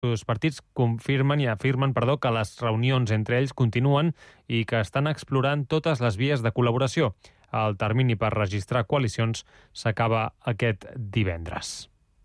Els partits confirmen i afirmen que les reunions entre ells continuen i que estan explorant totes les vies de col·laboració. El termini per registrar coalicions s'acaba aquest divendres.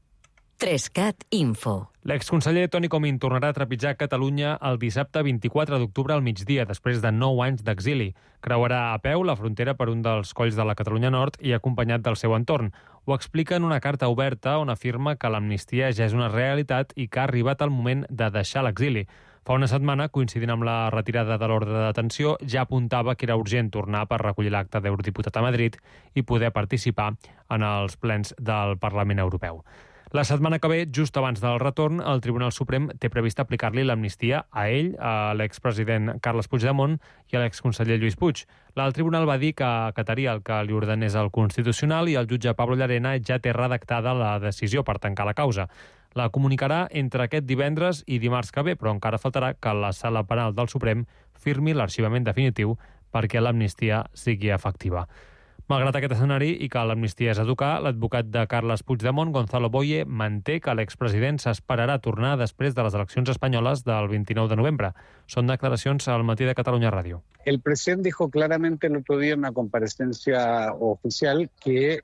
3CAT Info. L'exconseller Toni Comín tornarà a trepitjar Catalunya el dissabte 24 d'octubre al migdia, després de 9 anys d'exili. Creuarà a peu la frontera per un dels colls de la Catalunya Nord i acompanyat del seu entorn. Ho explica en una carta oberta on afirma que l'amnistia ja és una realitat i que ha arribat el moment de deixar l'exili. Fa una setmana, coincidint amb la retirada de l'ordre de detenció, ja apuntava que era urgent tornar per recollir l'acte d'eurodiputat a Madrid i poder participar en els plens del Parlament Europeu. La setmana que ve, just abans del retorn, el Tribunal Suprem té previst aplicar-li l'amnistia a ell, a l'expresident Carles Puigdemont i a l'exconseller Lluís Puig. El tribunal va dir que acataria el que li ordenés el Constitucional i el jutge Pablo Llarena ja té redactada la decisió per tancar la causa. La comunicarà entre aquest divendres i dimarts que ve, però encara faltarà que la Sala Penal del Suprem firmi l'arxivament definitiu perquè l'amnistia sigui efectiva. Malgrat aquest escenari i que l'amnistia és a tocar, l'advocat de Carles Puigdemont, Gonzalo Boye, manté que l'expresident s'esperarà a tornar després de les eleccions espanyoles del 29 de novembre. Són declaracions al Matí de Catalunya Ràdio. El presidente dijo claramente el otro día en una comparecencia oficial que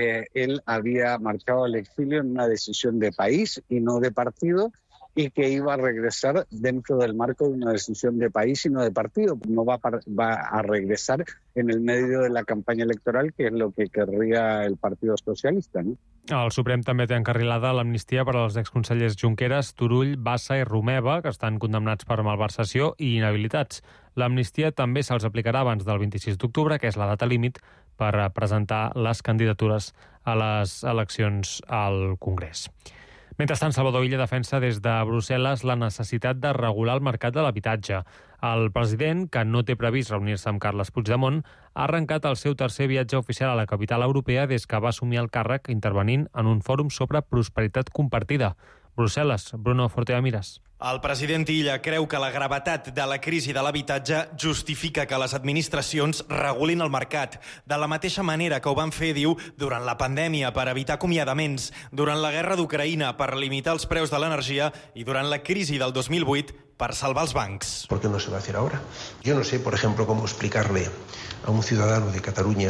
él había marchado al exilio en una decisión de país y no de partido, y que iba a regresar dentro del marco de una decisión de país y no de partido. No va a regresar en el medio de la campaña electoral, que es lo que querría el Partido Socialista, ¿no? El Suprem també té encarrilada l'amnistia per als exconsellers Junqueras, Turull, Bassa i Romeva, que estan condemnats per malversació i inhabilitats. L'amnistia també se'ls aplicarà abans del 26 d'octubre, que és la data límit per presentar les candidatures a les eleccions al Congrés. Mentrestant, Salvador Illa defensa des de Brussel·les la necessitat de regular el mercat de l'habitatge. El president, que no té previst reunir-se amb Carles Puigdemont, ha arrencat el seu tercer viatge oficial a la capital europea des que va assumir el càrrec intervenint en un fòrum sobre prosperitat compartida. Brussel·les, Bruno Forteamiras. El president Illa creu que la gravetat de la crisi de l'habitatge justifica que les administracions regulin el mercat. De la mateixa manera que ho van fer, diu, durant la pandèmia per evitar acomiadaments, durant la guerra d'Ucraïna per limitar els preus de l'energia i durant la crisi del 2008 per salvar els bancs. ¿Por qué no se va a hacer ahora? Yo no sé, por ejemplo, cómo explicarle a un ciudadano de Cataluña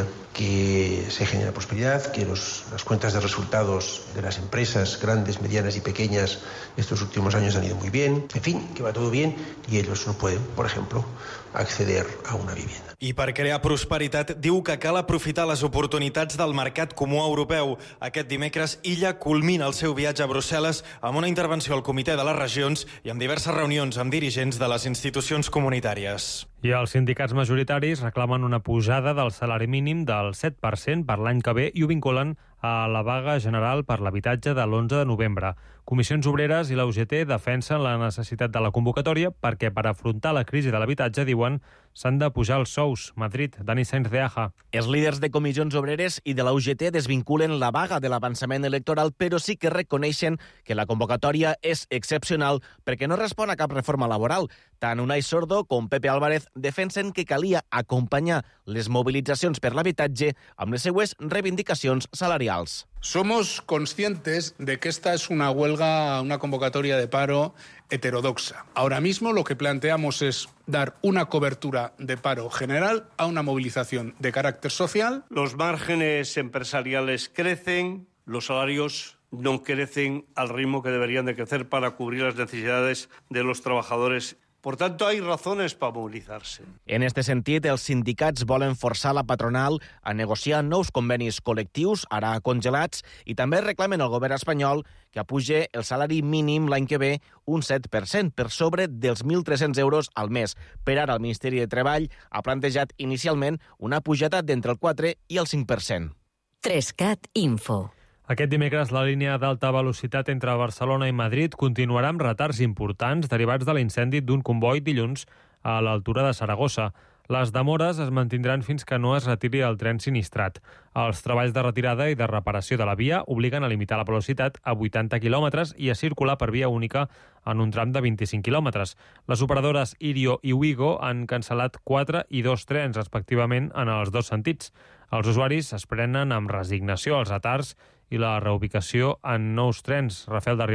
que se genera prosperidad, que las cuentas de resultados de las empresas grandes, medianas y pequeñas estos últimos años han ido muy bien, en fin, que va todo bien y ellos no pueden, por ejemplo, acceder a una vivienda. I per crear prosperitat diu que cal aprofitar les oportunitats del mercat comú europeu. Aquest dimecres, Illa culmina el seu viatge a Brussel·les amb una intervenció al Comitè de les Regions i amb diverses reunions amb dirigents de les institucions comunitàries. I els sindicats majoritaris reclamen una pujada del salari mínim del 7% per l'any que ve i ho vinculen a la vaga general per l'habitatge de l'11 de novembre. Comissions Obreres i la UGT defensen la necessitat de la convocatòria perquè per afrontar la crisi de l'habitatge, diuen, s'han de pujar els sous. Madrid, Dani Sainz de Aja. Els líders de Comissions Obreres i de la UGT desvinculen la vaga de l'avançament electoral, però sí que reconeixen que la convocatòria és excepcional perquè no respon a cap reforma laboral. Tant Unai Sordo com Pepe Álvarez defensen que calia acompanyar les mobilitzacions per l'habitatge amb les seues reivindicacions salarials. Somos conscientes de que esta es una huelga, una convocatoria de paro heterodoxa. Ahora mismo lo que planteamos es dar una cobertura de paro general a una movilización de carácter social. Los márgenes empresariales crecen, los salarios no crecen al ritmo que deberían de crecer para cubrir las necesidades de los trabajadores. Por tanto, hay razones para movilizarse. En este sentit, els sindicats volen forçar la patronal a negociar nous convenis col·lectius, ara congelats, i també reclamen al govern espanyol que apuge el salari mínim l'any que ve un 7%, per sobre dels 1.300 euros al mes. Per ara, el Ministeri de Treball ha plantejat inicialment una pujada d'entre el 4 i el 5%. 3CAT Info. Aquest dimecres la línia d'alta velocitat entre Barcelona i Madrid continuarà amb retards importants derivats de l'incendi d'un comboi dilluns a l'altura de Saragossa. Les demores es mantindran fins que no es retiri el tren sinistrat. Els treballs de retirada i de reparació de la via obliguen a limitar la velocitat a 80 km i a circular per via única en un tram de 25 km. Les operadores Irio i Wigo han cancel·lat 4 i 2 trens, respectivament, en els dos sentits. Els usuaris es prenen amb resignació els retards i la reubicació en nous trens. Rafael de Ribot.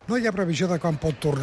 No hi ha previsió de quan pot tornar